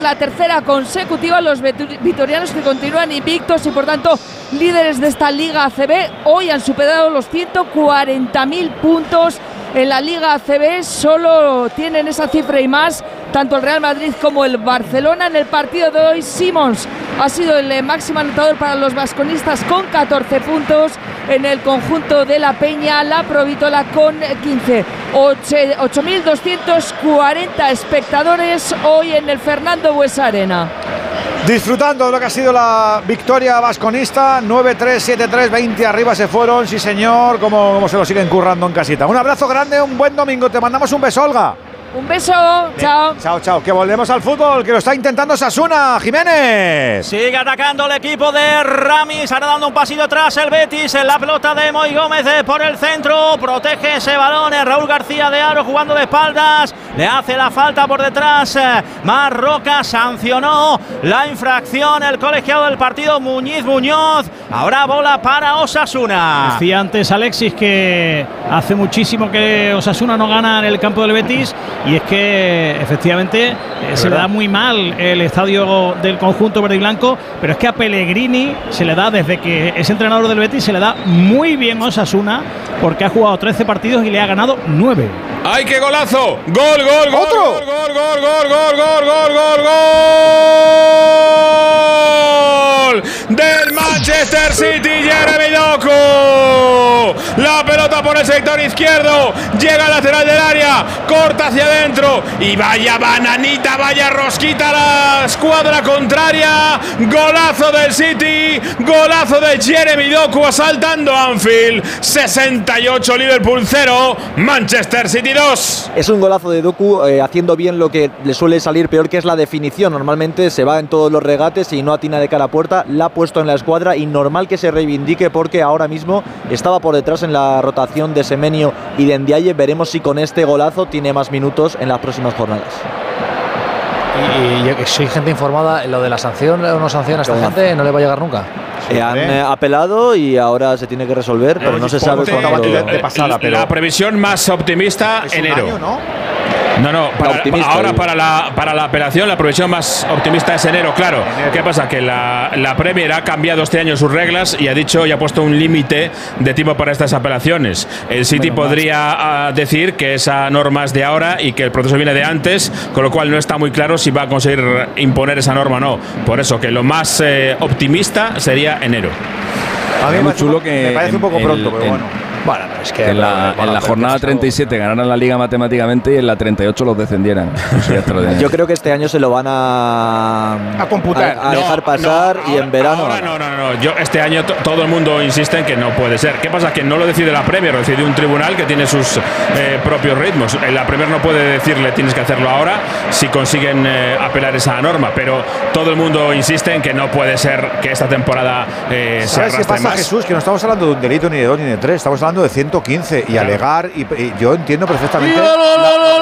La tercera consecutiva, los vitorianos que continúan invictos y por tanto líderes de esta Liga ACB. Hoy han superado los 140.000 puntos en la Liga ACB. Solo tienen esa cifra y más tanto el Real Madrid como el Barcelona. En el partido de hoy, Simons ha sido el máximo anotador para los vasconistas con 14 puntos. En el conjunto de la Peña, la Provítola con 15. 8.240 espectadores hoy en el Fernando Buesa Arena. Disfrutando de lo que ha sido la victoria vasconista. 9-3, 7-3, 20 arriba se fueron. Sí, señor, como se lo siguen currando en casita. Un abrazo grande, un buen domingo. Te mandamos un beso, Olga. Un beso, chao. Chao, que volvemos al fútbol, que lo está intentando Osasuna. Jiménez. Sigue atacando el equipo de Ramis, ahora dando un pasillo atrás el Betis, en la pelota de Moy Gómez por el centro, protege ese balón, Raúl García de Aro jugando de espaldas, le hace la falta por detrás, Marroca sancionó la infracción, el colegiado del partido Muñoz, ahora bola para Osasuna. Decía antes Alexis que hace muchísimo que Osasuna no gana en el campo del Betis. Y es que efectivamente se le da muy mal el estadio del conjunto verde y blanco, pero es que a Pellegrini se le da, desde que es entrenador del Betis, se le da muy bien Osasuna, porque ha jugado 13 partidos y le ha ganado 9. ¡Ay, qué golazo! ¡Gol! ¡Otro! ¡Gol! Del Manchester City, Jeremy Doku. La pelota por el sector izquierdo, llega al lateral del área, corta hacia adentro y vaya bananita, vaya rosquita a la escuadra contraria. Golazo del City, golazo de Jeremy Doku asaltando Anfield. 68 Liverpool 0, Manchester City 2. Es un golazo de Doku haciendo bien lo que le suele salir peor, que es la definición. Normalmente se va en todos los regates y no atina de cara a puerta. La ha puesto en la escuadra y normal que se reivindique, porque ahora mismo estaba por detrás en la rotación de Semenyo y de Ndiaye. Veremos si con este golazo tiene más minutos en las próximas jornadas. Y yo que soy gente informada, lo de la sanción o no sanción a esta gente no le va a llegar nunca. Han apelado y ahora se tiene que resolver, pero no se sabe cuándo. La previsión más optimista, enero. Año, ¿no? No, para la apelación la previsión más optimista es enero, claro. ¿Qué pasa? Que la Premier ha cambiado este año sus reglas y ha dicho y ha puesto un límite de tiempo para estas apelaciones. El City podría decir que esa norma es de ahora y que el proceso viene de antes, con lo cual no está muy claro si va a conseguir imponer esa norma o no. Por eso que lo más optimista sería enero. A mí me parece un poco pronto, pero bueno. Bueno, es que en la jornada 37 ganaran la Liga matemáticamente y en la 38 los descendieran. Yo creo que este año se lo van a computar, a dejar pasar y en verano. No. Yo este año todo el mundo insiste en que no puede ser. ¿Qué pasa? Que no lo decide la Premier, lo decide un tribunal que tiene sus propios ritmos. La Premier no puede decirle tienes que hacerlo ahora si consiguen apelar esa norma, pero todo el mundo insiste en que no puede ser que esta temporada se ¿Sabes qué pasa, más. Jesús? Que no estamos hablando de un delito ni de 2 ni de 3, estamos hablando de 115 y alegar, y yo entiendo perfectamente